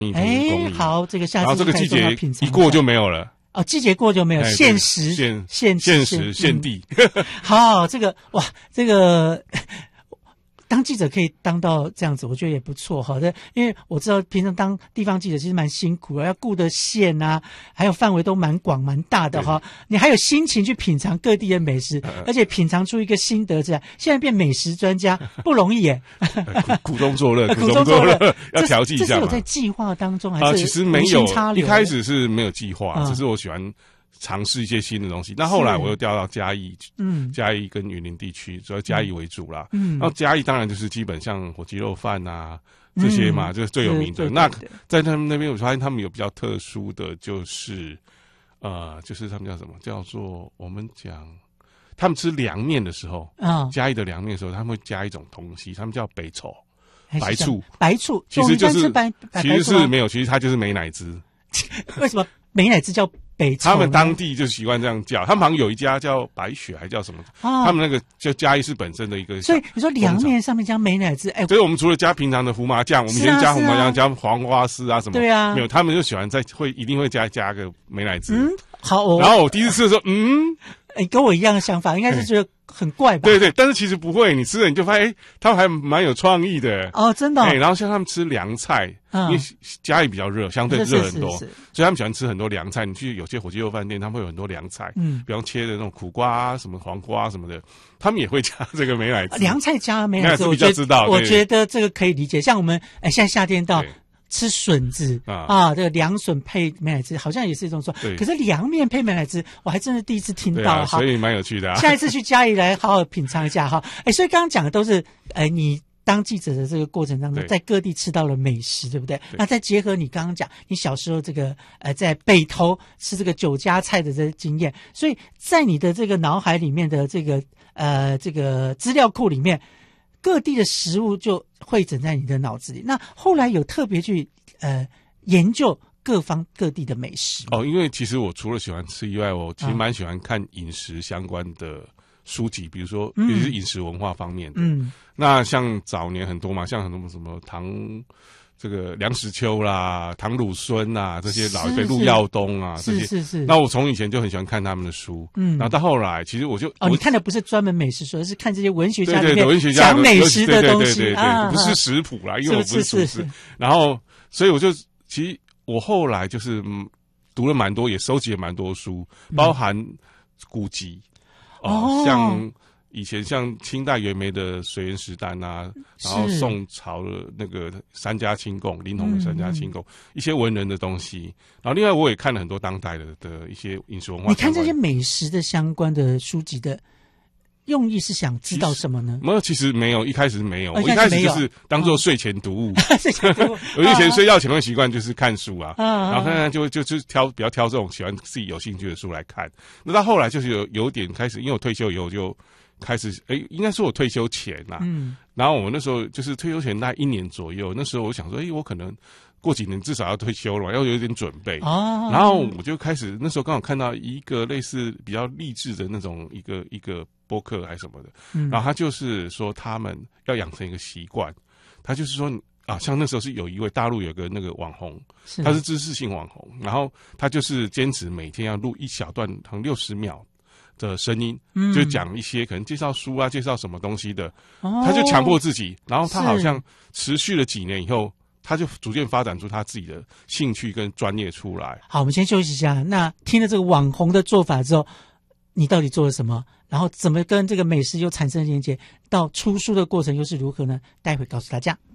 好，这个下次然后这个季节一过就没有了。 哦，季节过就没有，限时限地。好，这个哇，这个当记者可以当到这样子，我觉得也不错哈。因为我知道平常当地方记者其实蛮辛苦的，要顾的县啊，还有范围都蛮广蛮大的哈。你还有心情去品尝各地的美食，而且品尝出一个心得这样。现在变美食专家不容易耶， 苦中作乐，要调剂一下嘛。 这是有在计划当中还是其实没有，一开始是没有计划，只是我喜欢尝试一些新的东西。那后来我又调到嘉义，嘉义跟云林地区，主要嘉义为主啦。然后嘉义当然就是基本像火鸡肉饭啊这些嘛，就是最有名的。那在他们那边，我发现他们有比较特殊的，就是他们叫什么？叫做我们讲，他们吃凉面的时候，嘉义的凉面的时候，他们会加一种东西，他们叫北丑，白醋，其实就是其实是没有，其实它就是美乃滋。 为什么美乃滋叫北丑？ 他们当地就习惯这样叫，他们好像有一家叫白雪还叫什么，他们那个就嘉义市本身的一个。 所以你说凉面上面加美乃滋， 所以我们除了加平常的胡麻酱，我们以前加胡麻酱加黄瓜丝啊什么， 对啊， 没有，他们就喜欢一定会加个美乃滋。 好， 然后我第一次吃的时候， 跟我一样的想法，应该是觉得很怪吧？ 对，但是其实不会，你吃了你就发现，他们还蛮有创意的哦，真的。 然后像他们吃凉菜，因为嘉义比较热，相对热很多，所以他们喜欢吃很多凉菜。你去有些火鸡肉饭店，他们会有很多凉菜，比方切的那种苦瓜啊、什么黄瓜什么的，他们也会加这个美乃滋。 凉菜加美乃滋， 比较知道。 我觉得这个可以理解。像我们现在夏天到。吃笋子这个凉笋配美乃滋好像也是一种说，可是凉面配美乃滋我还真是第一次听到， 所以蛮有趣的。 下一次去嘉义来好好品尝一下哈。所以刚刚讲的都是你当记者的这个过程当中，在各地吃到了美食，对不对？那再结合你刚刚讲你小时候这个在北投吃这个酒家菜的这个经验，所以在你的这个脑海里面的这个资料库里面，各地的食物就汇整在你的脑子里。那后来有特别去研究各方各地的美食因为其实我除了喜欢吃以外，我其实蛮喜欢看饮食相关的书籍，比如说尤其是饮食文化方面的。那像早年很多嘛，像很多什么这个梁实秋啦、唐鲁孙啊，这些老一辈陆耀东啊，这些是。 那我从以前就很喜欢看他们的书，然后到后来，其实我就你看的不是专门美食书，而是看这些文学家里面讲美食的东西， 对，不是食谱啦，因为我不是厨师。然后，所以我就其实我后来就是读了蛮多，也收集了蛮多书，包含古籍像。以前像清代袁枚的水原石丹啊，然后宋朝的那个三家清供，林统的三家清供，一些文人的东西。然后另外我也看了很多当代的一些饮食文化。 你看这些美食的相关的书籍的用意是想知道什么呢？ 没有，其实没有，一开始没有，我一开始就是当做睡前读物。 睡前读物， 我以前睡觉前的习惯就是看书啊，然后看就比较挑这种喜欢自己有兴趣的书来看。那到后来就是有点开始，因为我退休以后就。开始应该是我退休前啦，然后我那时候就是退休前大概1年左右，那时候我想说，我可能过几年至少要退休了嘛，要有一点准备。然后我就开始那时候刚好看到一个类似比较励志的那种一个播客还是什么的，然后他就是说他们要养成一个习惯，他就是说像那时候是有一位大陆有个那个网红，他是知识性网红，然后他就是坚持每天要录一小段，可能60秒。的声音，就讲一些可能介绍书啊，介绍什么东西的，他就强迫自己，然后他好像持续了几年以后，他就逐渐发展出他自己的兴趣跟专业出来。好， 我们先休息一下。那听了这个网红的做法之后，你到底做了什么？然后怎么跟这个美食又产生连结？到出书的过程又是如何呢？待会告诉大家。